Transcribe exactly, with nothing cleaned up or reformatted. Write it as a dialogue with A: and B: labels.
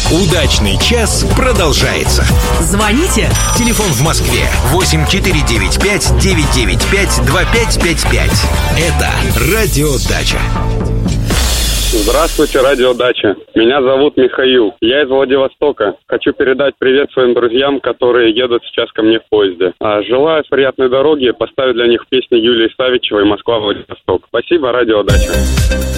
A: Удачный час продолжается.
B: Звоните.
A: Телефон в Москве восемь четыре девять пять девять девять пять два пять пять пять. Это Радио Дача.
C: Здравствуйте, Радио Дача. Меня зовут Михаил. Я из Владивостока. Хочу передать привет своим друзьям, которые едут сейчас ко мне в поезде. А, желаю приятной дороги. Поставить для них песни Юлии Савичевой «Москва-Владивосток». Спасибо, Радио Дача.